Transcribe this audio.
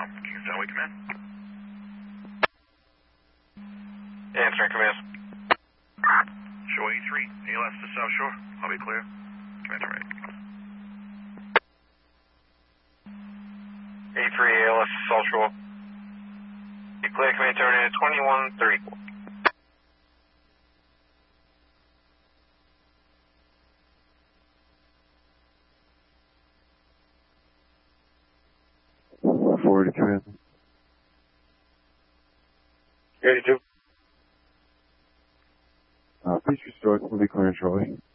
Kingston Highway Command. Answering command. Show 83, ALS to South Shore. I'll be clear. Command right. 83 ALS to South Shore. Be clear, command terminated 2134. Forward to command. 82. Please restore. We'll be clearing shortly.